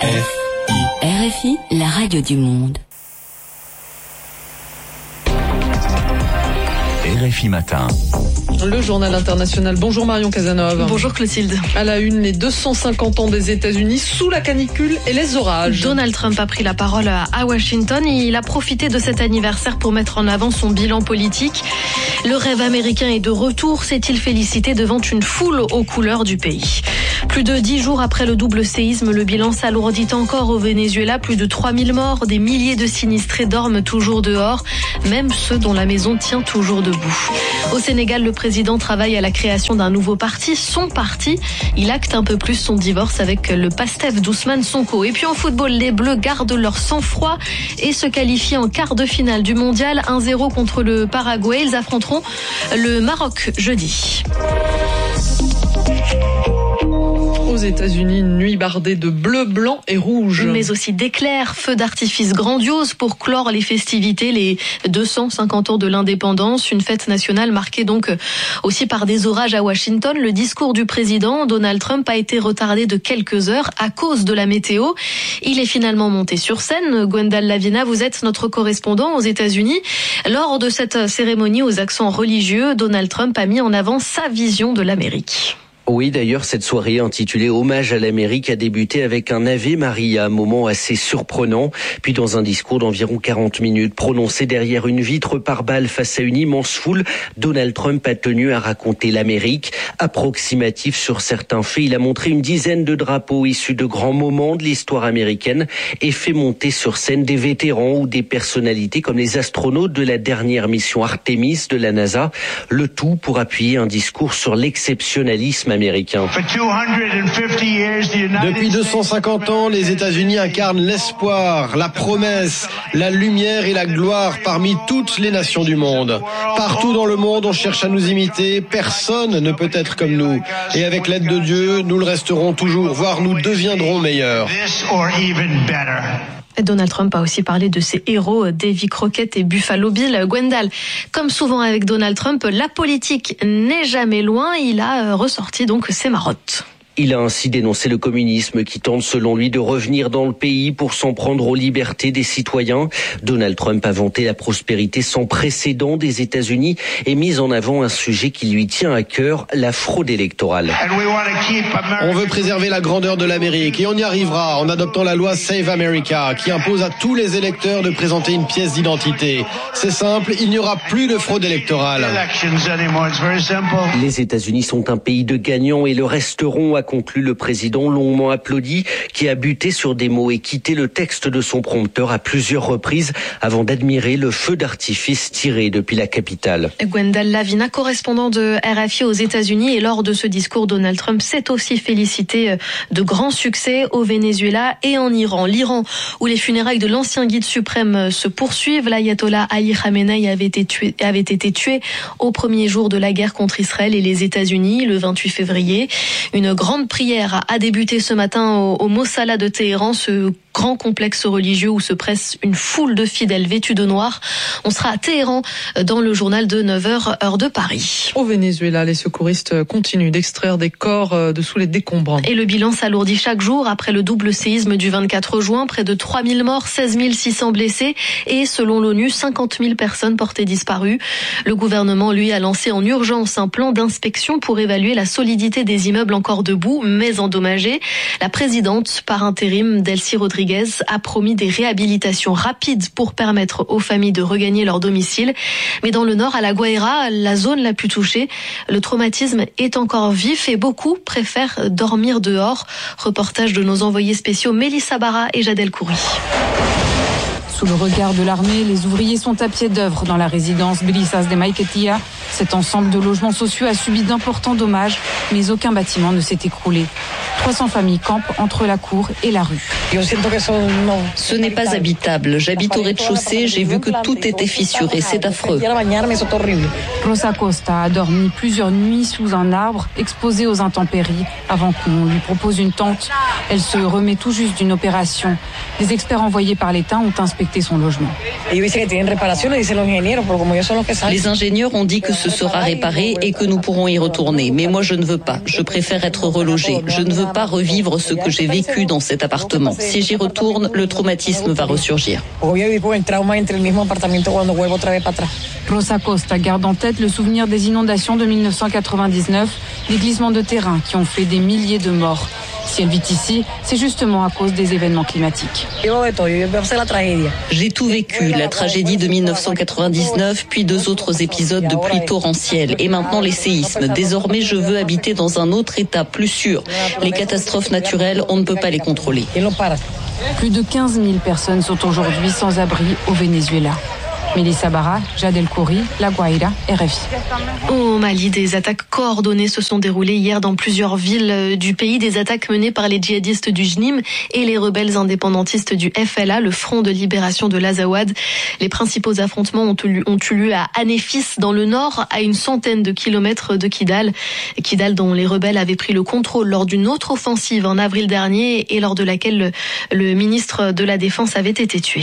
RFI, la radio du monde. RFI Matin. Le journal international. Bonjour Marion Casanova. Bonjour Clotilde. À la une, les 250 ans des États-Unis sous la canicule et les orages. Donald Trump a pris la parole à Washington et il a profité de cet anniversaire pour mettre en avant son bilan politique. Le rêve américain est de retour, s'est-il félicité devant une foule aux couleurs du pays. Plus de 10 jours après le double séisme, le bilan s'alourdit encore au Venezuela. Plus de 3000 morts, des milliers de sinistrés dorment toujours dehors, même ceux dont la maison tient toujours debout. Au Sénégal, le président travaille à la création d'un nouveau parti, son parti. Il acte un peu plus son divorce avec le Pastef d'Ousmane Sonko. Et puis en football, les Bleus gardent leur sang-froid et se qualifient en quart de finale du mondial. 1-0 contre le Paraguay. Ils affronteront le Maroc jeudi. Aux États-Unis, une nuit bardée de bleu, blanc et rouge. Mais aussi d'éclairs, feux d'artifice grandioses pour clore les festivités, les 250 ans de l'indépendance. Une fête nationale marquée donc aussi par des orages à Washington. Le discours du président Donald Trump a été retardé de quelques heures à cause de la météo. Il est finalement monté sur scène. Gwendal Lavina, vous êtes notre correspondant aux États-Unis. Lors de cette cérémonie aux accents religieux, Donald Trump a mis en avant sa vision de l'Amérique. Oui, d'ailleurs, cette soirée intitulée Hommage à l'Amérique a débuté avec un Ave Maria, un moment assez surprenant. Puis dans un discours d'environ 40 minutes prononcé derrière une vitre par balle face à une immense foule, Donald Trump a tenu à raconter l'Amérique. Approximatif sur certains faits, il a montré une dizaine de drapeaux issus de grands moments de l'histoire américaine et fait monter sur scène des vétérans ou des personnalités comme les astronautes de la dernière mission Artemis de la NASA. Le tout pour appuyer un discours sur l'exceptionnalisme américain. Depuis 250 ans, les États-Unis incarnent l'espoir, la promesse, la lumière et la gloire parmi toutes les nations du monde. Partout dans le monde, on cherche à nous imiter. Personne ne peut être comme nous. Et avec l'aide de Dieu, nous le resterons toujours, voire nous deviendrons meilleurs. Donald Trump a aussi parlé de ses héros, Davy Crockett et Buffalo Bill. Gwendal, comme souvent avec Donald Trump, la politique n'est jamais loin. Il a ressorti donc ses marottes. Il a ainsi dénoncé le communisme qui tente selon lui de revenir dans le pays pour s'en prendre aux libertés des citoyens. Donald Trump a vanté la prospérité sans précédent des États-Unis et mis en avant un sujet qui lui tient à cœur, la fraude électorale. On veut préserver la grandeur de l'Amérique et on y arrivera en adoptant la loi Save America qui impose à tous les électeurs de présenter une pièce d'identité. C'est simple, il n'y aura plus de fraude électorale. Les États-Unis sont un pays de gagnants et le resteront, a conclu le président longuement applaudi, qui a buté sur des mots et quitté le texte de son prompteur à plusieurs reprises avant d'admirer le feu d'artifice tiré depuis la capitale. Gwendal Lavina, correspondant de RFI aux États-Unis, et lors de ce discours, Donald Trump s'est aussi félicité de grands succès au Venezuela et en Iran. L'Iran, où les funérailles de l'ancien guide suprême se poursuivent, l'ayatollah Ali Khamenei avait été tué au premier jour de la guerre contre Israël et les États-Unis, le 28 février. Une grande prière a débuté ce matin au Mossala de Téhéran, ce grand complexe religieux où se presse une foule de fidèles vêtus de noir. On sera à Téhéran dans le journal de 9h, heure de Paris. Au Venezuela, les secouristes continuent d'extraire des corps de sous les décombres. Et le bilan s'alourdit chaque jour après le double séisme du 24 juin. Près de 3000 morts, 16 600 blessés et selon l'ONU, 50 000 personnes portées disparues. Le gouvernement, lui, a lancé en urgence un plan d'inspection pour évaluer la solidité des immeubles encore debout mais endommagés. La présidente par intérim, Delcy Rodriguez, a promis des réhabilitations rapides pour permettre aux familles de regagner leur domicile. Mais dans le nord, à La Guaira, la zone la plus touchée, le traumatisme est encore vif et beaucoup préfèrent dormir dehors. Reportage de nos envoyés spéciaux Mélissa Barra et Jadel Khoury. Sous le regard de l'armée, les ouvriers sont à pied d'œuvre dans la résidence Brisas de Maiquetía. Cet ensemble de logements sociaux a subi d'importants dommages, mais aucun bâtiment ne s'est écroulé. 300 familles campent entre la cour et la rue. Ce n'est pas habitable. J'habite au rez-de-chaussée, j'ai vu que tout était fissuré. C'est affreux. Rosa Costa a dormi plusieurs nuits sous un arbre, exposée aux intempéries, avant qu'on lui propose une tente. Elle se remet tout juste d'une opération. Les experts envoyés par l'État ont inspecté inspecter son logement. Les ingénieurs ont dit que ce sera réparé et que nous pourrons y retourner. Mais moi, je ne veux pas. Je préfère être relogée. Je ne veux pas revivre ce que j'ai vécu dans cet appartement. Si j'y retourne, le traumatisme va ressurgir. Rosa Costa garde en tête le souvenir des inondations de 1999, des glissements de terrain qui ont fait des milliers de morts. Si elle vit ici, c'est justement à cause des événements climatiques. J'ai tout vécu, la tragédie de 1999, puis 2 autres épisodes de pluie torrentielle, et maintenant les séismes. Désormais, je veux habiter dans un autre état, plus sûr. Les catastrophes naturelles, on ne peut pas les contrôler. Plus de 15 000 personnes sont aujourd'hui sans abri au Venezuela. Mélissa Barra, Jad El Khoury, La Guaira, RFI. Au Mali, des attaques coordonnées se sont déroulées hier dans plusieurs villes du pays. Des attaques menées par les djihadistes du JNIM et les rebelles indépendantistes du FLA, le Front de libération de l'Azawad. Les principaux affrontements ont eu lieu à Anéfis, dans le nord, à une centaine de kilomètres de Kidal. Kidal, dont les rebelles avaient pris le contrôle lors d'une autre offensive en avril dernier et lors de laquelle le ministre de la Défense avait été tué.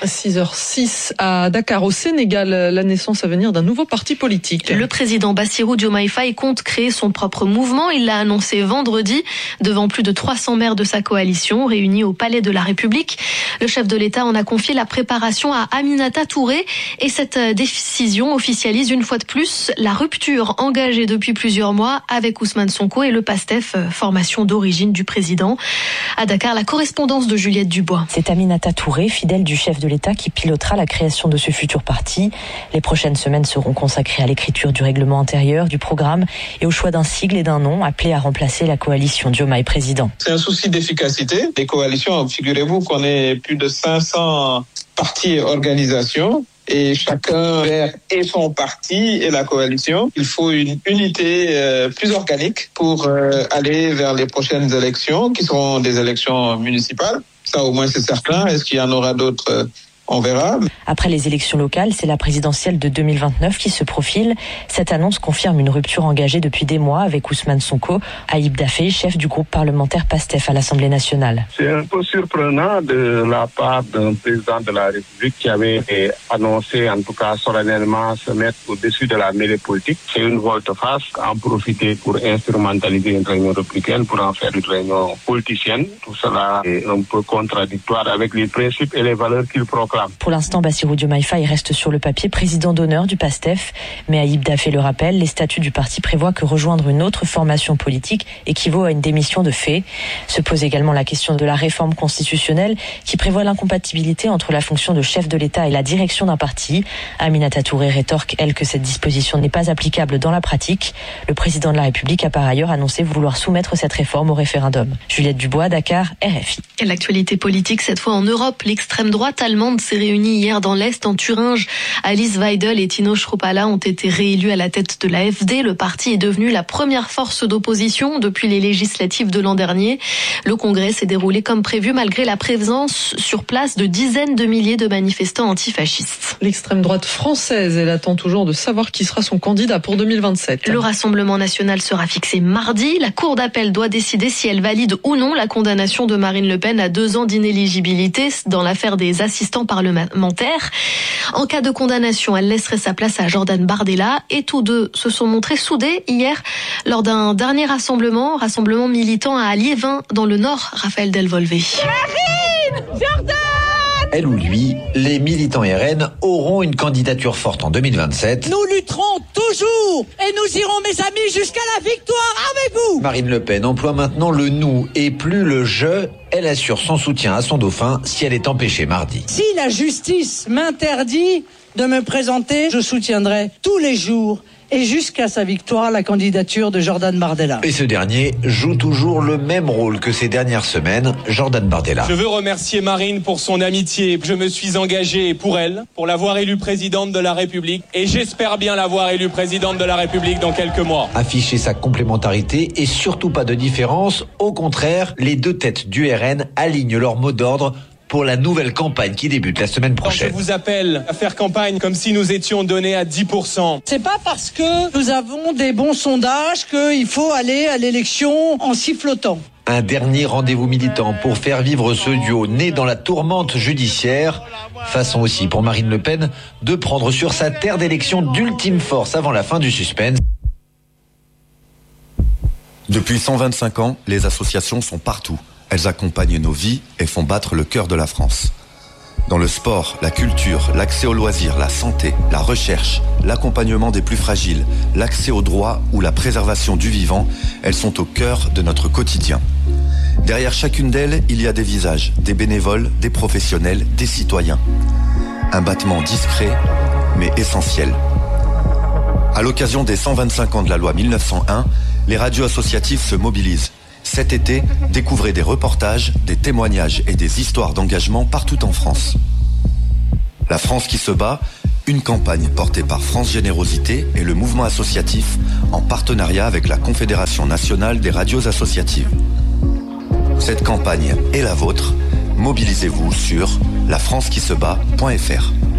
6h06 à Dakar, au Sénégal, la naissance à venir d'un nouveau parti politique. Le président Bassirou Diomaye Faye compte créer son propre mouvement. Il l'a annoncé vendredi devant plus de 300 maires de sa coalition réunis au Palais de la République. Le chef de l'État en a confié la préparation à Aminata Touré et cette décision officialise une fois de plus la rupture engagée depuis plusieurs mois avec Ousmane Sonko et le PASTEF, formation d'origine du président. À Dakar, la correspondance de Juliette Dubois. C'est Aminata Touré, fidèle du chef de l'État, qui pilotera la création de ce futur parti. Les prochaines semaines seront consacrées à l'écriture du règlement intérieur, du programme et au choix d'un sigle et d'un nom appelé à remplacer la coalition Diomaye président. C'est un souci d'efficacité. Les coalitions, figurez-vous qu'on est plus de 500 partis et organisations. Et chacun vers et son parti et la coalition. Il faut une unité plus organique pour aller vers les prochaines élections, qui seront des élections municipales. Ça, au moins, c'est certain. Est-ce qu'il y en aura d'autres ? On verra. Après les élections locales, c'est la présidentielle de 2029 qui se profile. Cette annonce confirme une rupture engagée depuis des mois avec Ousmane Sonko, Ayib Daffé, chef du groupe parlementaire PASTEF à l'Assemblée nationale. C'est un peu surprenant de la part d'un président de la République qui avait annoncé, en tout cas solennellement, se mettre au-dessus de la mêlée politique. C'est une volte-face, en profiter pour instrumentaliser une réunion républicaine, pour en faire une réunion politicienne. Tout cela est un peu contradictoire avec les principes et les valeurs qu'il proclame. Pour l'instant, Bassirou Diomaye Faye reste sur le papier président d'honneur du PASTEF. Mais Ayib Daffé le rappelle, les statuts du parti prévoient que rejoindre une autre formation politique équivaut à une démission de fait. Se pose également la question de la réforme constitutionnelle qui prévoit l'incompatibilité entre la fonction de chef de l'État et la direction d'un parti. Aminata Touré rétorque, elle, que cette disposition n'est pas applicable dans la pratique. Le président de la République a par ailleurs annoncé vouloir soumettre cette réforme au référendum. Juliette Dubois, Dakar, RFI. Et l'actualité politique, cette fois en Europe, l'extrême droite allemande s'est réunie hier dans l'Est, en Thuringe. Alice Weidel et Tino Schropala ont été réélus à la tête de l'AfD. Le parti est devenu la première force d'opposition depuis les législatives de l'an dernier. Le congrès s'est déroulé comme prévu malgré la présence sur place de dizaines de milliers de manifestants antifascistes. L'extrême droite française, elle attend toujours de savoir qui sera son candidat pour 2027. Le Rassemblement national sera fixé mardi. La Cour d'appel doit décider si elle valide ou non la condamnation de Marine Le Pen à 2 ans d'inéligibilité dans l'affaire des assistants parlementaire. En cas de condamnation, elle laisserait sa place à Jordan Bardella et tous deux se sont montrés soudés hier lors d'un dernier rassemblement militant à Liévin dans le Nord. Raphaël Delvolvé. Marine, Jordan, elle ou lui, les militants RN auront une candidature forte en 2027. Nous lutterons toujours et nous irons, mes amis, jusqu'à la victoire avec vous. Marine Le Pen emploie maintenant le nous et plus le je. Elle assure son soutien à son dauphin si elle est empêchée mardi. Si la justice m'interdit de me présenter, je soutiendrai tous les jours et jusqu'à sa victoire la candidature de Jordan Bardella. Et ce dernier joue toujours le même rôle que ces dernières semaines, Jordan Bardella. Je veux remercier Marine pour son amitié. Je me suis engagé pour elle, pour l'avoir élue présidente de la République et j'espère bien l'avoir élue présidente de la République dans quelques mois. Afficher sa complémentarité et surtout pas de différence. Au contraire, les deux têtes du RN alignent leur mot d'ordre pour la nouvelle campagne qui débute la semaine prochaine. Je vous appelle à faire campagne comme si nous étions donnés à 10%. C'est pas parce que nous avons des bons sondages qu'il faut aller à l'élection en sifflotant. Un dernier rendez-vous militant pour faire vivre ce duo né dans la tourmente judiciaire. Façon aussi pour Marine Le Pen de prendre sur sa terre d'élection d'ultime force avant la fin du suspense. Depuis 125 ans, les associations sont partout. Elles accompagnent nos vies et font battre le cœur de la France. Dans le sport, la culture, l'accès aux loisirs, la santé, la recherche, l'accompagnement des plus fragiles, l'accès aux droits ou la préservation du vivant, elles sont au cœur de notre quotidien. Derrière chacune d'elles, il y a des visages, des bénévoles, des professionnels, des citoyens. Un battement discret, mais essentiel. À l'occasion des 125 ans de la loi 1901, les radios associatives se mobilisent. Cet été, découvrez des reportages, des témoignages et des histoires d'engagement partout en France. La France qui se bat, une campagne portée par France Générosité et le mouvement associatif en partenariat avec la Confédération nationale des radios associatives. Cette campagne est la vôtre. Mobilisez-vous sur lafrancequisebat.fr.